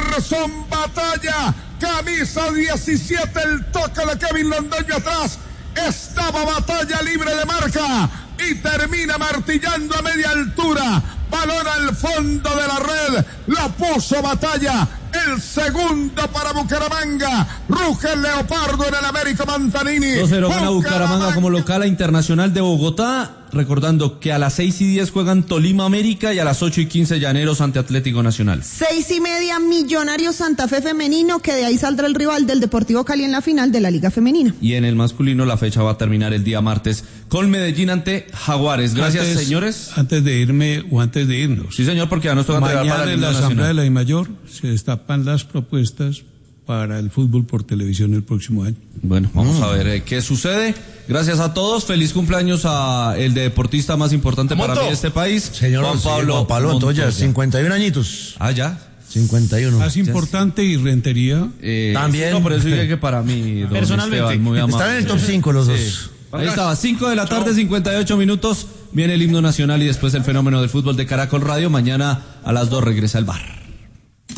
Gerson Batalla, camisa 17, el toque de Kevin Londoño atrás. Estaba Batalla libre de marca y termina martillando a media altura. Balón al fondo de la red, la puso Batalla. El segundo para Bucaramanga. Ruge el Leopardo en el Américo Mantanini. 2-0 gana Bucaramanga como local a Internacional de Bogotá. Recordando que a las 6:10 juegan Tolima América y a las 8:15 Llaneros ante Atlético Nacional. 6:30 Millonarios Santa Fe femenino, que de ahí saldrá el rival del Deportivo Cali en la final de la Liga Femenina. Y en el masculino la fecha va a terminar el día martes con Medellín ante Jaguares. Gracias, señores. Antes de irme o antes de irnos. Sí, señor, porque ya nos toca entregar para mañana en la Asamblea de la DIMAYOR se destapan las propuestas para el fútbol por televisión el próximo año. Bueno, vamos a ver qué sucede. Gracias a todos, feliz cumpleaños a el deportista más importante para mí de este país, señor Juan Pablo Montoya, 51 añitos. Ah, ya. 51. Más importante y Rentería. También. No, pero eso dije que para mí, don personalmente, Esteban, muy amable. están en el top 5 los dos. Sí. Ahí estaba, 5 de la tarde, 58 minutos. Viene el himno nacional y después el fenómeno del fútbol de Caracol Radio. Mañana a las 2 regresa el bar.